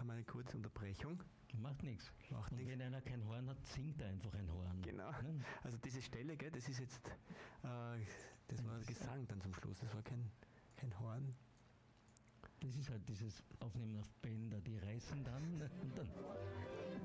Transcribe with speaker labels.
Speaker 1: haben wir eine kurze Unterbrechung.
Speaker 2: Macht nichts.
Speaker 1: Macht
Speaker 2: Und
Speaker 1: nichts.
Speaker 2: wenn einer kein Horn hat, singt er einfach ein Horn.
Speaker 1: Genau.
Speaker 2: Ne?
Speaker 1: Also diese Stelle, gell, das ist jetzt, das war Gesang dann zum Schluss, das war kein Horn.
Speaker 2: Das ist halt dieses Aufnehmen auf Bänder, die reißen dann und dann